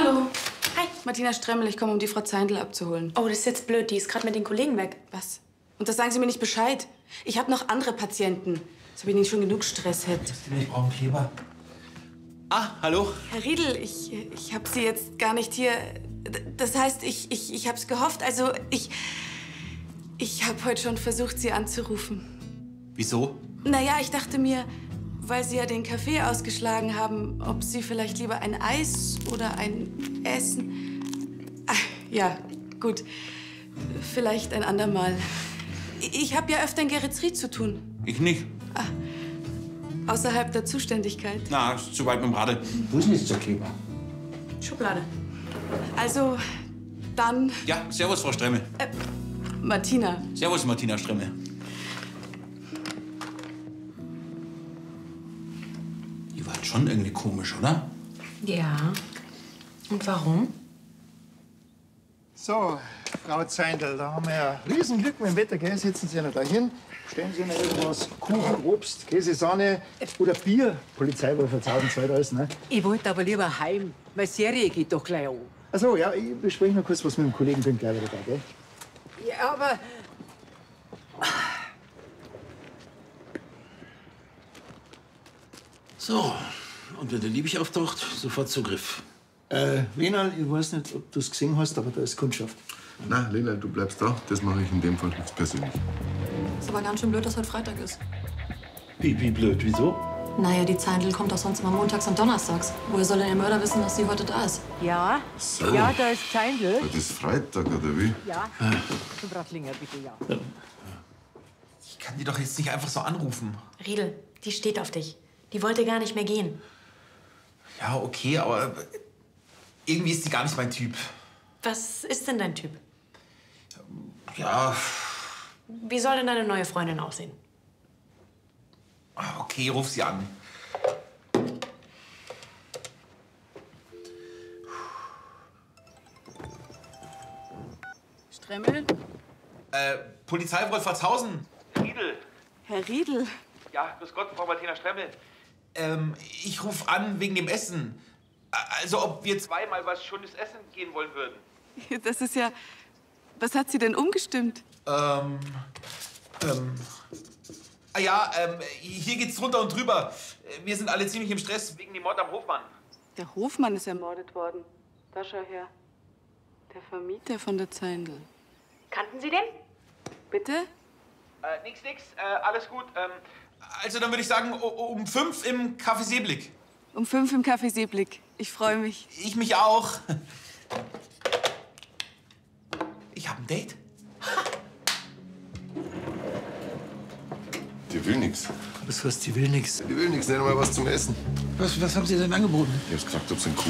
Hallo. Hi. Martina Stremmel, ich komme, um die Frau Zeindl abzuholen. Oh, das ist jetzt blöd. Die ist gerade mit den Kollegen weg. Was? Und das sagen Sie mir nicht Bescheid. Ich habe noch andere Patienten. Als ob ich nicht schon genug Stress hätte. Ich brauche einen Kleber. Ah, hallo. Herr Riedl, ich habe Sie jetzt gar nicht hier. Das heißt, ich habe es gehofft. Also, ich habe heute schon versucht, Sie anzurufen. Wieso? Naja, ich dachte mir, weil Sie ja den Kaffee ausgeschlagen haben, ob Sie vielleicht lieber ein Eis oder ein Essen... Ach, ja, gut. Vielleicht ein andermal. Ich habe ja öfter in Geretsried zu tun. Ich nicht. Außerhalb der Zuständigkeit. Na, ist zu weit mit dem Radl. Wo ist denn jetzt der Kleber? Schublade. Also, dann... Ja, servus, Frau Stremmel. Martina. Servus, Martina Stremmel. Die war jetzt schon irgendwie komisch, oder? Ja. Und warum? So, Frau Zeindl, da haben wir ja Riesenglück mit dem Wetter, gell? Setzen Sie noch da hin, stellen Sie noch irgendwas, Kuchen, Obst, Käse, Sahne oder Bier. Polizeiwache für 1002 alles, ne? Ich wollte aber lieber heim. Meine Serie geht doch gleich an. Ach so, ja, ich bespreche noch kurz was mit dem Kollegen, bin gleich wieder da, gell? Ja, aber... So, und wenn der Liebig auftaucht, sofort Zugriff. Wenal, ich weiß nicht, ob du es gesehen hast, aber da ist Kundschaft. Na, Lena, du bleibst da. Das mache ich in dem Fall jetzt persönlich. Ist aber ganz schön blöd, dass heute Freitag ist. Wie blöd, wieso? Naja, die Zeindl kommt doch sonst immer montags und donnerstags. Woher soll denn der Mörder wissen, dass sie heute da ist? Ja, So. ja, da ist Zeindl. Heute ist Freitag, oder wie? Ja, zum Brattlinger, bitte, ja. Ich kann die doch jetzt nicht einfach so anrufen. Riedel, die steht auf dich. Die wollte gar nicht mehr gehen. Ja, okay, aber irgendwie ist die gar nicht mein Typ. Was ist denn dein Typ? Ja, Wie soll denn deine neue Freundin aussehen? okay, ruf sie an. Stremmel? Polizei Wolfertshausen. Riedel. Herr Riedl. Ja, grüß Gott, Frau Martina Stremmel. Ich rufe an wegen dem Essen. Also, ob wir zweimal was Schönes essen gehen wollen würden. Das ist ja... Was hat Sie denn umgestimmt? Hier geht's drunter und drüber. Wir sind alle ziemlich im Stress wegen dem Mord am Hofmann. Der Hofmann ist ermordet worden. Da schau her. Der Vermieter von der Zeindl. Kannten Sie den? Bitte? Nix, alles gut. Also, dann würde ich sagen, um 5 im Café Seeblick. Um 5 im Café Seeblick. Ich freue mich. Ich mich auch. Ich habe ein Date. Die will nix. Was heißt, die will nichts? Die will nix, nicht mal was zum Essen. Was haben Sie denn angeboten? Ich hab's gefragt, ob sie einen